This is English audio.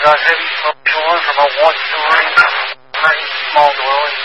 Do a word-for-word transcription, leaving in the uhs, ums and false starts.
got heavy smoke showing from a one-story, pretty small dwelling.